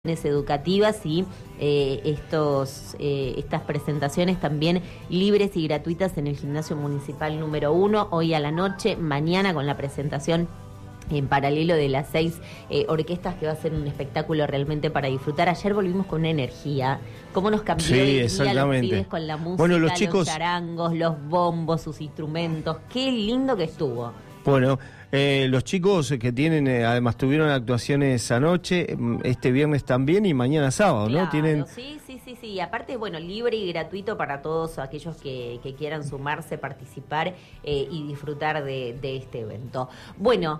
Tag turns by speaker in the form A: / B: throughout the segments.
A: educativas y estas presentaciones también libres y gratuitas en el Gimnasio Municipal número 1, hoy a la noche, mañana con la presentación en paralelo de las 6 orquestas, que va a ser un espectáculo realmente para disfrutar. Ayer volvimos con una energía, cómo nos cambió el día los pibes con la música, bueno, los charangos, los bombos, sus instrumentos, qué lindo que estuvo.
B: Bueno, los chicos que tienen, además tuvieron actuaciones anoche, este viernes también y mañana sábado, claro, ¿no? Tienen...
A: Sí. Y aparte, bueno, libre y gratuito para todos aquellos que quieran sumarse, participar y disfrutar de este evento. Bueno,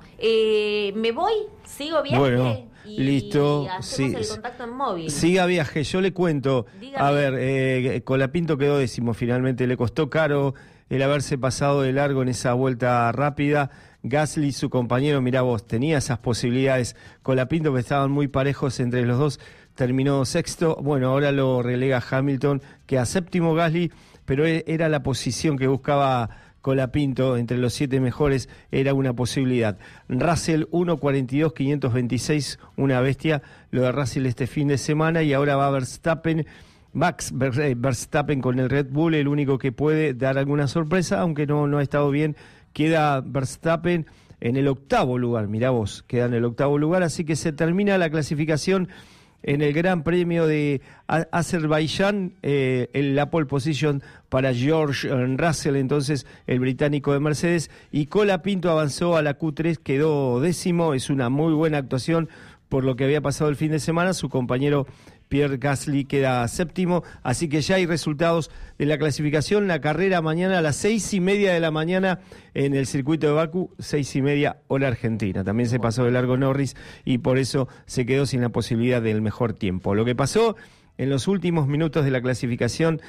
A: me voy, sigo viaje.
B: Bueno,
A: y
B: listo.
A: Hacemos el contacto en móvil.
B: Siga viaje, yo le cuento. Dígame. A ver, Colapinto quedó 10º, finalmente le costó caro el haberse pasado de largo en esa vuelta rápida. Gasly, su compañero, mirá vos, tenía esas posibilidades. Colapinto, que estaban muy parejos entre los dos, terminó 6º. Bueno, ahora lo relega Hamilton, que a 7º Gasly, pero era la posición que buscaba Colapinto, entre los 7 mejores, era una posibilidad. Russell 1:42.526, una bestia, lo de Russell este fin de semana, y ahora va Verstappen. Max Verstappen con el Red Bull, el único que puede dar alguna sorpresa, aunque no ha estado bien. Queda Verstappen en el 8º lugar, mirá vos, queda en el 8º lugar, así que se termina la clasificación en el Gran Premio de Azerbaiyán, la pole position para George Russell, entonces el británico de Mercedes, y Colapinto avanzó a la Q3, quedó 10º, es una muy buena actuación por lo que había pasado el fin de semana. Su compañero Pierre Gasly queda 7º, así que ya hay resultados de la clasificación. La carrera mañana a las 6:30 de la mañana en el circuito de Bakú, 6:30 hora argentina. También se pasó de largo Norris y por eso se quedó sin la posibilidad del mejor tiempo. Lo que pasó en los últimos minutos de la clasificación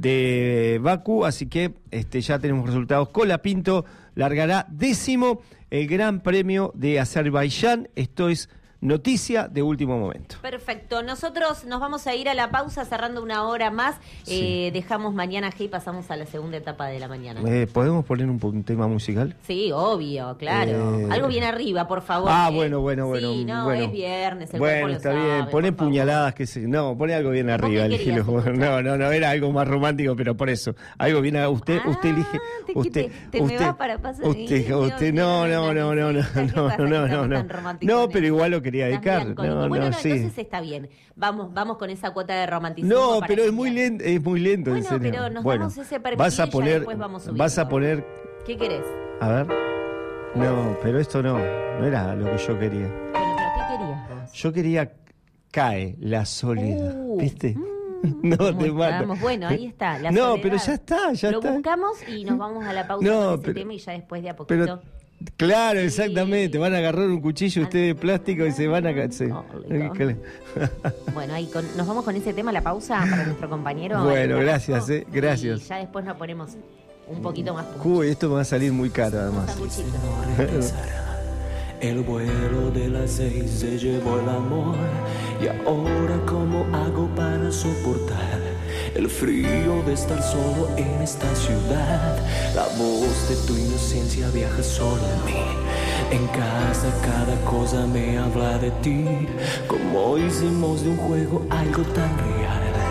B: de Bakú, así que ya tenemos resultados. Colapinto largará 10º el Gran Premio de Azerbaiyán. Esto es noticia de último momento.
A: Perfecto. Nosotros nos vamos a ir a la pausa cerrando una hora más. Sí. Dejamos mañana G y pasamos a la segunda etapa de la mañana.
B: ¿Podemos poner un tema musical?
A: Sí, obvio, claro. Algo bien arriba, por favor.
B: Bueno.
A: Sí, no,
B: bueno.
A: Es viernes, el
B: bueno, está sabe, bien. Pone puñaladas, pone algo bien arriba. No, era algo más romántico, pero por eso. Algo bien, usted elige.
A: Me va para pasar.
B: No, pero igual lo quería dedicar.
A: Entonces está bien. Vamos con esa cuota de romanticismo.
B: No, pero es muy lento,
A: bueno,
B: en serio.
A: Pero nos damos ese permiso y después vamos subiendo.
B: Vas a poner...
A: ¿Qué querés?
B: A ver. No, pero esto no era lo que yo quería.
A: Bueno, ¿pero qué querías vos?
B: Yo quería Cae la soledad, ¿viste? No te mato.
A: Bueno, ahí está. La soledad.
B: Pero ya está.
A: Lo buscamos y nos vamos a la pausa con ese tema y ya después de a poquito.
B: Claro, exactamente. Van a agarrar un cuchillo ustedes de plástico y se van a...
A: Bueno, ahí nos vamos con ese tema, la pausa para nuestro compañero.
B: Bueno, gracias, gracias.
A: Y ya después nos ponemos un poquito más.
B: Uy, esto me va a salir muy caro además.
C: El vuelo de las 6 se llevó el amor. Y ahora ¿cómo hago para soportar el frío de estar solo en esta ciudad? La voz de tu inocencia viaja solo en mí. En casa cada cosa me habla de ti. Como hicimos de un juego algo tan real.